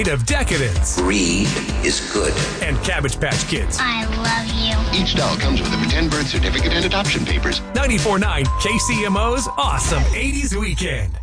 of decadence. Greed is good. And Cabbage Patch Kids. I love you. Each doll comes with a pretend birth certificate and adoption papers. 94.9 KCMO's Awesome 80s Weekend.